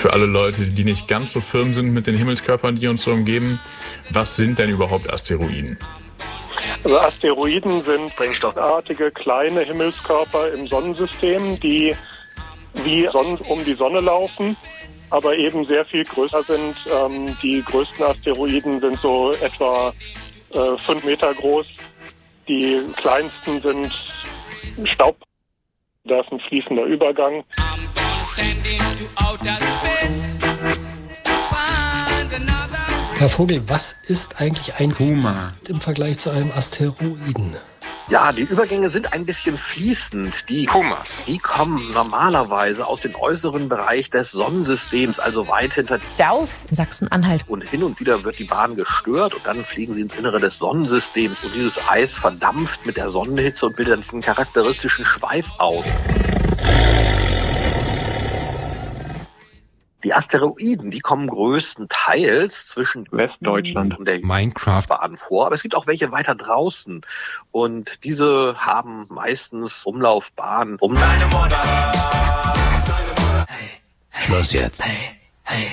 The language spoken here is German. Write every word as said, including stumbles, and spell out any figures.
für alle Leute, die nicht ganz so firm sind mit den Himmelskörpern, die uns so umgeben, was sind denn überhaupt Asteroiden? Also Asteroiden sind brennstoffartige kleine Himmelskörper im Sonnensystem, die wie Sonnen um die Sonne laufen, aber eben sehr viel größer sind. Ähm, die größten Asteroiden sind so etwa äh, fünf Meter groß. Die kleinsten sind Staub. Da ist ein fließender Übergang. Herr Vogel, was ist eigentlich ein Puma im Vergleich zu einem Asteroiden? Ja, die Übergänge sind ein bisschen fließend. Die Pumas, die kommen normalerweise aus dem äußeren Bereich des Sonnensystems, also weit hinter South Sachsen-Anhalt. Und hin und wieder wird die Bahn gestört und dann fliegen sie ins Innere des Sonnensystems. Und dieses Eis verdampft mit der Sonnenhitze und bildet diesen charakteristischen Schweif aus. Die Asteroiden, die kommen größtenteils zwischen Westdeutschland und der Minecraft-Bahn vor, aber es gibt auch welche weiter draußen und diese haben meistens Umlaufbahnen um. Schluss jetzt.